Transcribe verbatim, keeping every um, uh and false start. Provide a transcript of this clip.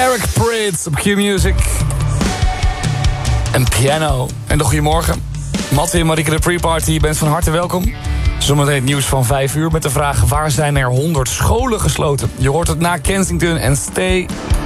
Eric Prydz op Q-Music. En piano. En nog goedemorgen. Mattie en Marieke de Pre-Party, je bent van harte welkom. Zometeen het nieuws van vijf uur met de vraag: waar zijn er honderd scholen gesloten? Je hoort het na Kensington en Stay.